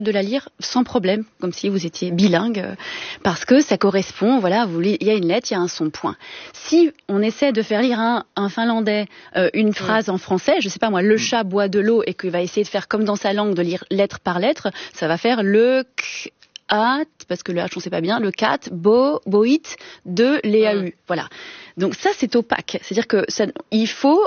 de la lire sans problème, comme si vous étiez bilingue, parce que ça correspond, voilà, il y a une lettre, il y a un son, point. Si on essaie de faire lire à un Finlandais une phrase en français, je sais pas moi, le chat boit de l'eau, et qu'il va essayer de faire comme dans sa langue, de lire lettre par lettre, ça va faire le k, at, parce que le H on sait pas bien, le cat, boit, de l'EAU, voilà. Donc ça c'est opaque, c'est-à-dire que il faut,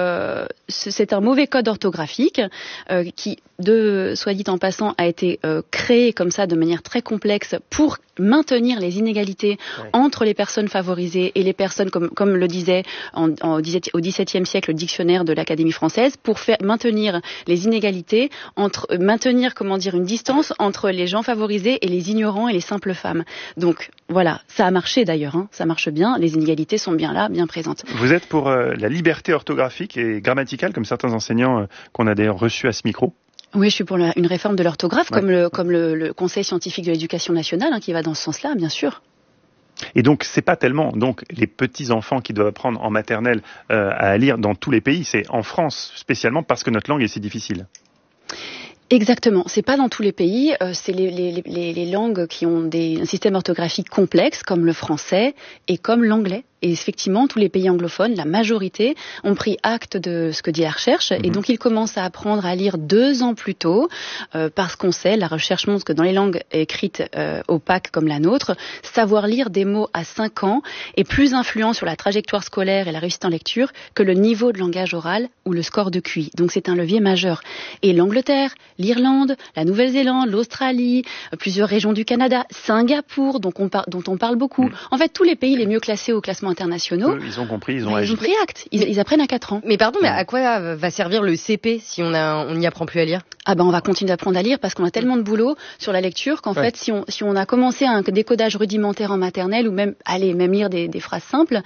c'est un mauvais code orthographique qui, soit dit en passant, a été créé comme ça de manière très complexe pour maintenir les inégalités entre les personnes favorisées et les personnes, comme le disait au XVIIe siècle le dictionnaire de l'Académie française, pour maintenir les inégalités, maintenir une distance entre les gens favorisés et les ignorants et les simples femmes. Donc voilà, ça a marché d'ailleurs, ça marche bien, les inégalités sont bien là, bien présentes. Vous êtes pour la liberté orthographique et grammaticale, comme certains enseignants qu'on a d'ailleurs reçus à ce micro? Oui, je suis pour une réforme de l'orthographe, comme le Conseil scientifique de l'éducation nationale, qui va dans ce sens-là, bien sûr. Et donc, c'est pas tellement les petits enfants qui doivent apprendre en maternelle à lire dans tous les pays, c'est en France spécialement parce que notre langue est si difficile. Exactement, c'est pas dans tous les pays, c'est les langues qui ont un système orthographique complexe, comme le français et comme l'anglais. Et effectivement, tous les pays anglophones, la majorité, ont pris acte de ce que dit la recherche. Et donc, ils commencent à apprendre à lire 2 ans plus tôt, parce qu'on sait, la recherche montre que dans les langues écrites opaques comme la nôtre, savoir lire des mots à 5 ans est plus influent sur la trajectoire scolaire et la réussite en lecture que le niveau de langage oral ou le score de QI. Donc, c'est un levier majeur. Et l'Angleterre, l'Irlande, la Nouvelle-Zélande, l'Australie, plusieurs régions du Canada, Singapour, dont on parle beaucoup. En fait, tous les pays les mieux classés au classement internationaux. Ils ont compris, ils ont agi. Ils ont pris acte. Ils apprennent à 4 ans. Mais pardon, mais à quoi va servir le CP si on n'y apprend plus à lire? On va continuer d'apprendre à lire parce qu'on a tellement de boulot sur la lecture qu'en fait, si on a commencé un décodage rudimentaire en maternelle ou même lire des phrases simples,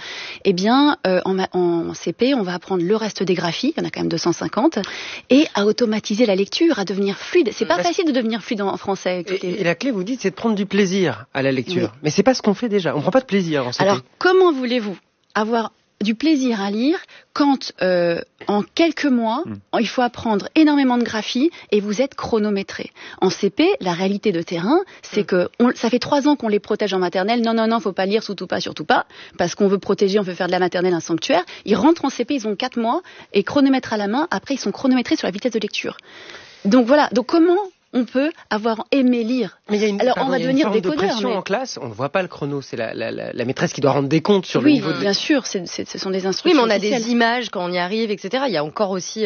en CP, on va apprendre le reste des graphies, il y en a quand même 250, et à automatiser la lecture, à devenir fluide. C'est pas facile de devenir fluide en français. Et la clé, vous dites, c'est de prendre du plaisir à la lecture. Oui. Mais c'est pas ce qu'on fait déjà. On prend pas de plaisir en CP. Alors, comment voulez-vous avoir du plaisir à lire quand en quelques mois, il faut apprendre énormément de graphie et vous êtes chronométré. En CP, la réalité de terrain, c'est que ça fait 3 ans qu'on les protège en maternelle. Non, faut pas lire, surtout pas, parce qu'on veut protéger, on veut faire de la maternelle un sanctuaire. Ils rentrent en CP, ils ont 4 mois et chronomètre à la main. Après, ils sont chronométrés sur la vitesse de lecture. Donc voilà. Donc comment on peut avoir aimé lire? Mais il y a on va devenir décodeur. De pression en classe, on ne voit pas le chrono, c'est la maîtresse qui doit rendre des comptes sur le niveau. Oui, bien sûr, ce sont des instructions. Oui, mais on a des images quand on y arrive, etc. Il y a encore aussi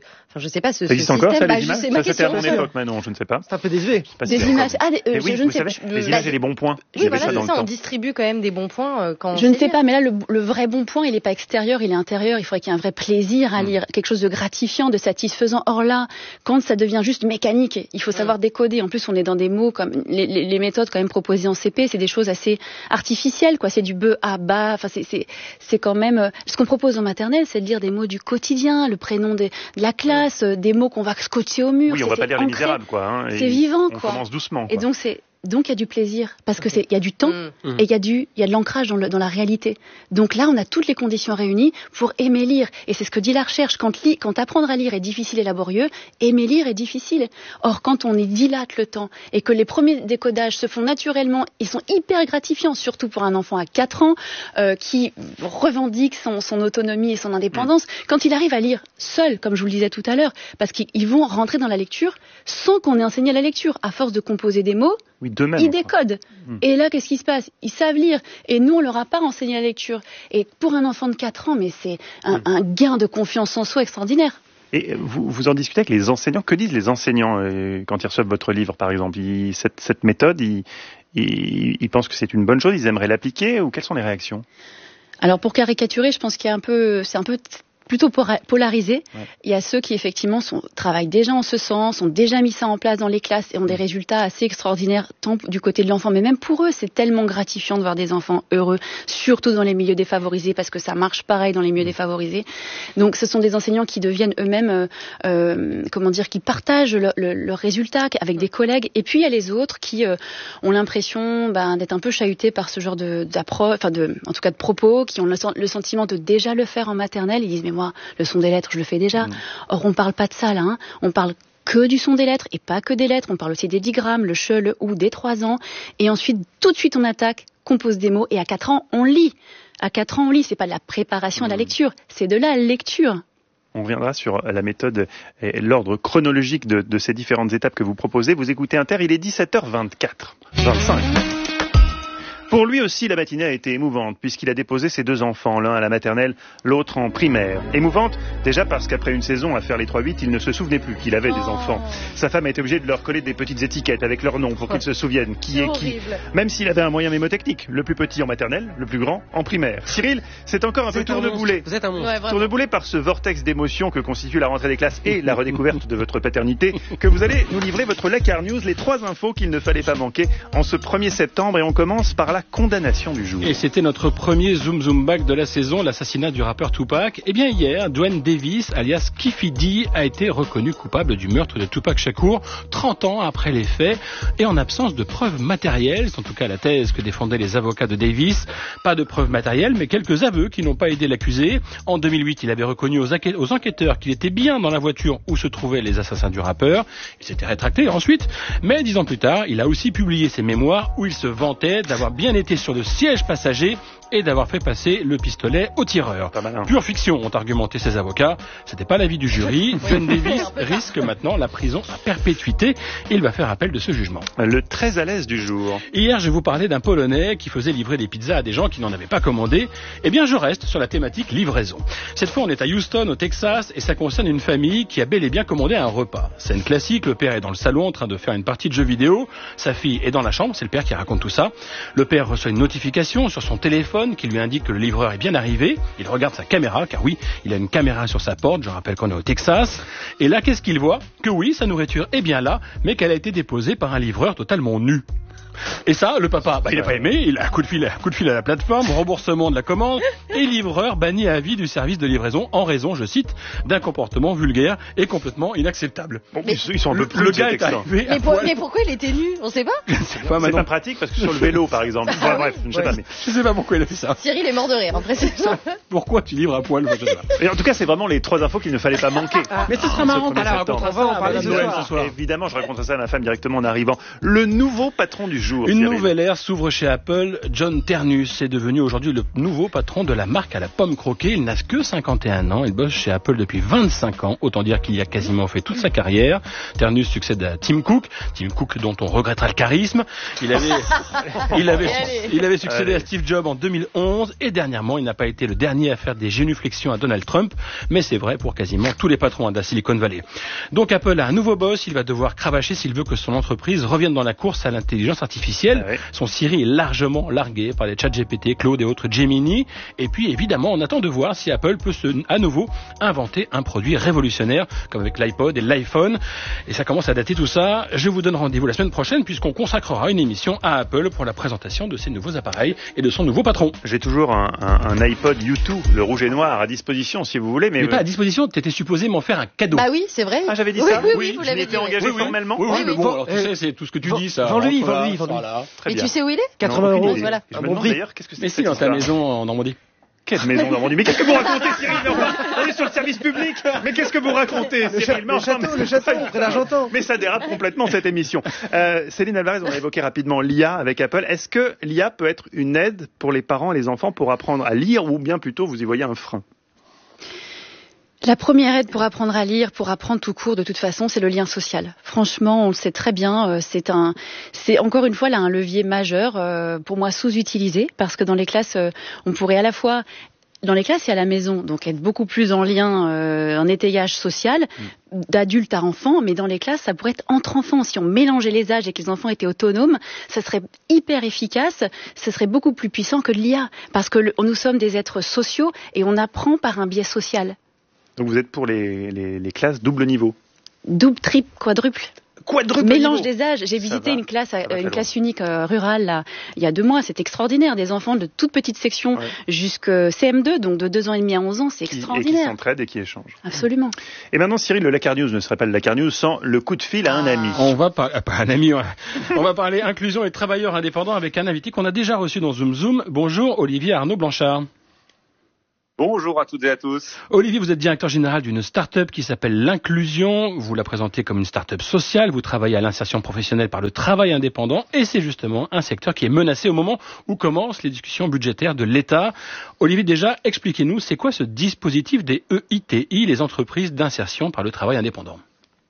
je sais pas, ce existe système. Encore, ça, les images ça, c'était à mon époque, Manon, je ne sais pas. C'est un peu désuet. Des images. Je ne sais pas. Les images et les bons points. Oui, voilà, c'est ça, on distribue quand même des bons points quand je ne sais pas, mais là, le vrai bon point, il n'est pas extérieur, il est intérieur. Il faudrait qu'il y ait un vrai plaisir à lire, quelque chose de gratifiant, de satisfaisant. Or là, quand ça devient juste mécanique, il faut savoir décoder. En plus, on est dans des mots comme les méthodes quand même proposées en CP, c'est des choses assez artificielles, quoi. C'est du be à bas. Enfin, c'est quand même ce qu'on propose en maternelle, c'est de lire des mots du quotidien, le prénom de la classe, des mots qu'on va scotcher au mur. Oui, on va pas lire Les Misérables, quoi. C'est vivant, quoi. On commence doucement. Et donc il y a du plaisir parce que il y a du temps et il y a de l'ancrage dans la réalité. Donc là, on a toutes les conditions réunies pour aimer lire. Et c'est ce que dit la recherche. Quand apprendre à lire est difficile et laborieux, aimer lire est difficile. Or, quand on dilate le temps et que les premiers décodages se font naturellement, ils sont hyper gratifiants, surtout pour un enfant à 4 ans qui revendique son autonomie et son indépendance. Quand il arrive à lire seul, comme je vous le disais tout à l'heure, parce qu'ils vont rentrer dans la lecture sans qu'on ait enseigné la lecture. À force de composer des mots, ils décodent. Et là, qu'est-ce qui se passe? Ils savent lire. Et nous, on leur a pas enseigné la lecture. Et pour un enfant de 4 ans, mais c'est un gain de confiance en soi extraordinaire. Et vous en discutez avec les enseignants. Que disent les enseignants quand ils reçoivent votre livre, par exemple? Cette méthode, ils pensent que c'est une bonne chose, ils aimeraient l'appliquer, ou quelles sont les réactions? Alors, pour caricaturer, je pense qu'il y a c'est un peu plutôt polarisé. Il y a ceux qui effectivement travaillent déjà en ce sens, ont déjà mis ça en place dans les classes et ont des résultats assez extraordinaires tant du côté de l'enfant, mais même pour eux, c'est tellement gratifiant de voir des enfants heureux, surtout dans les milieux défavorisés, parce que ça marche pareil dans les milieux défavorisés. Donc ce sont des enseignants qui deviennent eux-mêmes, qui partagent leurs résultats avec des collègues, et puis il y a les autres qui ont l'impression d'être un peu chahutés par ce genre de propos, qui ont le sentiment de déjà le faire en maternelle. Ils disent mais moi, le son des lettres, je le fais déjà. Or, on parle pas de ça, là. On parle que du son des lettres et pas que des lettres. On parle aussi des digrammes, le che, le ou, des 3 ans. Et ensuite, tout de suite, on attaque, compose des mots. Et à 4 ans, on lit. À 4 ans, on lit. C'est pas de la préparation à la lecture, c'est de la lecture. On reviendra sur la méthode et l'ordre chronologique de ces différentes étapes que vous proposez. Vous écoutez Inter, il est 17h24. 25. Pour lui aussi, la matinée a été émouvante, puisqu'il a déposé ses 2 enfants, l'un à la maternelle, l'autre en primaire. Émouvante, déjà parce qu'après une saison à faire les 3-8, il ne se souvenait plus qu'il avait des enfants. Sa femme a été obligée de leur coller des petites étiquettes avec leur nom pour qu'ils se souviennent qui est qui. Même s'il avait un moyen mémotechnique, le plus petit en maternelle, le plus grand en primaire. Cyril, c'est encore un peu tourneboulé. Vous êtes un monstre. Ouais, Tourneboulé par ce vortex d'émotions que constitue la rentrée des classes et la redécouverte de votre paternité, que vous allez nous livrer votre Lakar News, les 3 infos qu'il ne fallait pas manquer en ce 1er septembre. Et on commence par la condamnation du jour. Et c'était notre premier Zoom Zoom Back de la saison, l'assassinat du rappeur Tupac. Eh bien hier, Dwayne Davis, alias Keffe D, a été reconnu coupable du meurtre de Tupac Shakur, 30 ans après les faits, et en absence de preuves matérielles, c'est en tout cas la thèse que défendaient les avocats de Davis. Pas de preuves matérielles, mais quelques aveux qui n'ont pas aidé l'accusé. En 2008, il avait reconnu aux enquêteurs qu'il était bien dans la voiture où se trouvaient les assassins du rappeur. Il s'était rétracté ensuite, mais 10 ans plus tard, il a aussi publié ses mémoires où il se vantait d'avoir bien été sur le siège passager et d'avoir fait passer le pistolet au tireur. Pure fiction, ont argumenté ses avocats. C'était pas l'avis du jury. Dwayne Davis risque maintenant la prison à perpétuité. Il va faire appel de ce jugement. Le très à l'aise du jour. Hier, je vous parlais d'un Polonais qui faisait livrer des pizzas à des gens qui n'en avaient pas commandé. Eh bien, je reste sur la thématique livraison. Cette fois, on est à Houston, au Texas, et ça concerne une famille qui a bel et bien commandé un repas. Scène classique, le père est dans le salon en train de faire une partie de jeux vidéo. Sa fille est dans la chambre, c'est le père qui raconte tout ça. Le père reçoit une notification sur son téléphone qui lui indique que le livreur est bien arrivé. Il regarde sa caméra, car oui, il a une caméra sur sa porte, je rappelle qu'on est au Texas. Et là, qu'est-ce qu'il voit? Que oui, sa nourriture est bien là, mais qu'elle a été déposée par un livreur totalement nu. Et ça, le papa, il n'a pas aimé, il a un coup de fil à la plateforme, remboursement de la commande, et livreur banni à vie du service de livraison en raison, je cite, d'un comportement vulgaire et complètement inacceptable. Bon, ils sont un peu plus le gars est arrivé mais pourquoi il était nu? On sait pas. C'est pas pratique parce que sur le vélo, par exemple. Bref, je sais pas. Mais... Je sais pas pourquoi il a fait ça. Cyril est mort de rire, après c'est ça. Pourquoi tu livres à poil? Et en tout cas, c'est vraiment les 3 infos qu'il ne fallait pas manquer. Mais ce sera marrant, on va en parler ce soir. Évidemment, je raconterai ça à ma femme directement en arrivant. Le nouveau patron du jour. Une nouvelle ère s'ouvre chez Apple. John Ternus est devenu aujourd'hui le nouveau patron de la marque à la pomme croquée. Il n'a que 51 ans. Il bosse chez Apple depuis 25 ans. Autant dire qu'il y a quasiment fait toute sa carrière. Ternus succède à Tim Cook. Tim Cook dont on regrettera le charisme. Il avait succédé à Steve Jobs en 2011. Et dernièrement, il n'a pas été le dernier à faire des génuflexions à Donald Trump. Mais c'est vrai pour quasiment tous les patrons de la Silicon Valley. Donc Apple a un nouveau boss. Il va devoir cravacher s'il veut que son entreprise revienne dans la course à l'intelligence artificielle. Ah ouais. Son Siri est largement largué par les chats GPT, Claude et autres Gemini. Et puis, évidemment, on attend de voir si Apple peut à nouveau inventer un produit révolutionnaire, comme avec l'iPod et l'iPhone. Et ça commence à dater tout ça. Je vous donne rendez-vous la semaine prochaine, puisqu'on consacrera une émission à Apple pour la présentation de ses nouveaux appareils et de son nouveau patron. J'ai toujours un iPod U2, le rouge et noir, à disposition, si vous voulez. Mais pas à disposition, t'étais supposé m'en faire un cadeau. Bah oui, c'est vrai. Ah, j'avais dit ça? Oui, vous l'avez dit. Je m'étais engagé formellement. Oui, mais bon, alors tu sais, c'est tout ce que tu dis, ça. Vends-lui. Très bien. Et tu sais où il est? 80 Non, euros. Voilà. Je me demande d'ailleurs, qu'est-ce que c'est? Mais si, dans ta maison en Normandie. Quelle maison en Normandie? Mais qu'est-ce que vous racontez, Cyril? On est sur le service public. Mais qu'est-ce que vous racontez, Cyril? Le château, près d'Argentan. Mais ça dérape complètement cette émission. Céline Alvarez, on a évoqué rapidement l'IA avec Apple. Est-ce que l'IA peut être une aide pour les parents et les enfants pour apprendre à lire, ou bien plutôt vous y voyez un frein? La première aide pour apprendre à lire, pour apprendre tout court, de toute façon, c'est le lien social. Franchement, on le sait très bien. C'est encore une fois là un levier majeur, pour moi sous-utilisé, parce que dans les classes, on pourrait à la fois dans les classes et à la maison, donc être beaucoup plus en lien, en étayage social, d'adulte à enfant, mais dans les classes, ça pourrait être entre enfants. Si on mélangeait les âges et que les enfants étaient autonomes, ça serait hyper efficace, ce serait beaucoup plus puissant que de l'IA, parce que nous sommes des êtres sociaux et on apprend par un biais social. Donc vous êtes pour les classes double niveau? Double, triple, quadruple. Mélange niveau. des âges. J'ai visité une classe unique rurale là, il y a 2 mois. C'est extraordinaire. Des enfants de toute petite section jusqu'à CM2, donc de 2 ans et demi à 11 ans. C'est extraordinaire. Et qui s'entraident et qui échangent. Absolument. Et maintenant, Cyril, le Lakar News ne serait pas le Lakar News sans le coup de fil à un ami. On va on va parler inclusion et travailleurs indépendants avec un invité qu'on a déjà reçu dans Zoom Zoom. Bonjour, Olivier Arnaud Blanchard. Bonjour à toutes et à tous. Olivier, vous êtes directeur général d'une start-up qui s'appelle l'Inclusion. Vous la présentez comme une start-up sociale. Vous travaillez à l'insertion professionnelle par le travail indépendant. Et c'est justement un secteur qui est menacé au moment où commencent les discussions budgétaires de l'État. Olivier, déjà, expliquez-nous, c'est quoi ce dispositif des EITI, les entreprises d'insertion par le travail indépendant?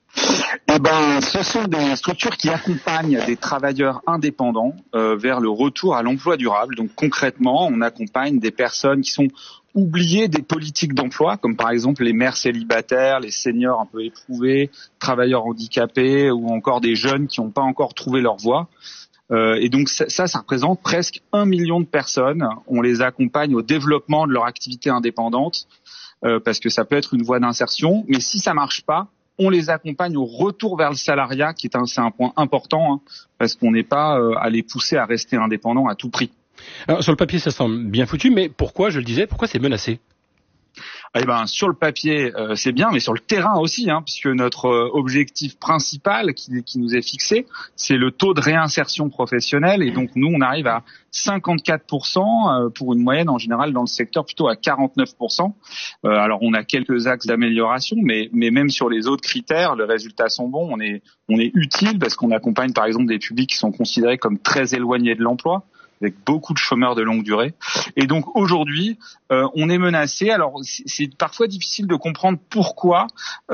Ce sont des structures qui accompagnent des travailleurs indépendants vers le retour à l'emploi durable. Donc concrètement, on accompagne des personnes qui sont oubliées des politiques d'emploi, comme par exemple les mères célibataires, les seniors un peu éprouvés, travailleurs handicapés ou encore des jeunes qui n'ont pas encore trouvé leur voie. Et donc ça représente presque 1 million de personnes. On les accompagne au développement de leur activité indépendante parce que ça peut être une voie d'insertion. Mais si ça marche pas, on les accompagne au retour vers le salariat, c'est un point important, parce qu'on n'est pas à les pousser à rester indépendants à tout prix. Alors, sur le papier, ça semble bien foutu, mais pourquoi c'est menacé? Sur le papier, c'est bien, mais sur le terrain aussi, puisque notre objectif principal qui nous est fixé, c'est le taux de réinsertion professionnelle. Et donc, nous, on arrive à 54%, pour une moyenne en général dans le secteur plutôt à 49%. Alors, on a quelques axes d'amélioration, mais même sur les autres critères, les résultats sont bons. On est utile parce qu'on accompagne, par exemple, des publics qui sont considérés comme très éloignés de l'emploi, avec beaucoup de chômeurs de longue durée. Et donc aujourd'hui, on est menacé. Alors c'est parfois difficile de comprendre pourquoi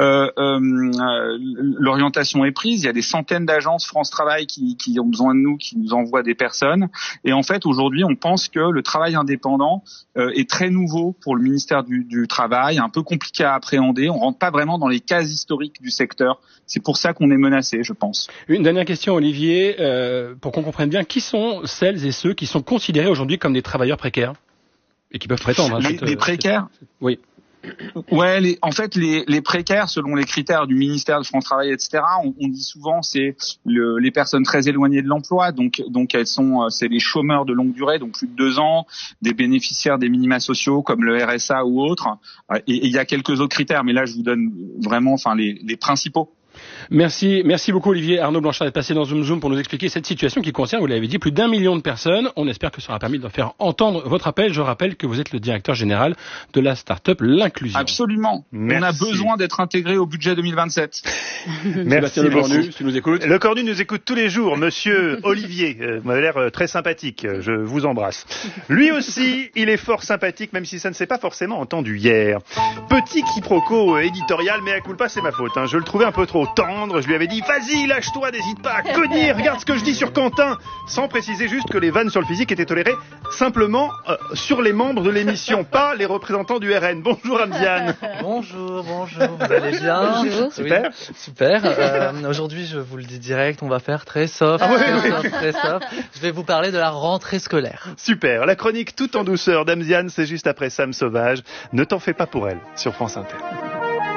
l'orientation est prise. Il y a des centaines d'agences France Travail qui ont besoin de nous, qui nous envoient des personnes. Et en fait, aujourd'hui, on pense que le travail indépendant est très nouveau pour le ministère du Travail, un peu compliqué à appréhender. On rentre pas vraiment dans les cases historiques du secteur. C'est pour ça qu'on est menacé, je pense. Une dernière question, Olivier, pour qu'on comprenne bien, qui sont celles et ceux qui sont considérés aujourd'hui comme des travailleurs précaires et qui peuvent prétendre les précaires. Oui. Ouais, les précaires, selon les critères du ministère de France Travail, etc. On dit souvent c'est les personnes très éloignées de l'emploi, donc c'est les chômeurs de longue durée, donc plus de 2 ans, des bénéficiaires des minima sociaux comme le RSA ou autres. Et il y a quelques autres critères, mais là je vous donne vraiment, les principaux. Merci beaucoup Olivier. Arnaud Blanchard est passé dans Zoom pour nous expliquer cette situation qui concerne, vous l'avez dit, plus d'1 million de personnes. On espère que ça aura permis de faire entendre votre appel. Je rappelle que vous êtes le directeur général de la start-up l'Inclusion. Absolument. Merci. On a besoin d'être intégré au budget 2027. Merci beaucoup. Tu nous écoutes. Le Cornu nous écoute tous les jours. Monsieur Olivier, vous m'avez l'air très sympathique. Je vous embrasse. Lui aussi, il est fort sympathique, même si ça ne s'est pas forcément entendu hier. Petit quiproquo éditorial, mais à culpa, c'est ma faute. Je le trouvais un peu trop tendre, je lui avais dit vas-y lâche-toi, n'hésite pas à cogner, regarde ce que je dis sur Quentin, sans préciser juste que les vannes sur le physique étaient tolérées simplement sur les membres de l'émission, pas les représentants du RN. Bonjour Amziane. Bonjour, vous allez bien? Bonjour. Super. Oui, super. Aujourd'hui, je vous le dis direct, on va faire très soft, très soft. Je vais vous parler de la rentrée scolaire. Super, la chronique tout en douceur d'Amziane, c'est juste après Sam Sauvage. Ne t'en fais pas pour elle, sur France Inter.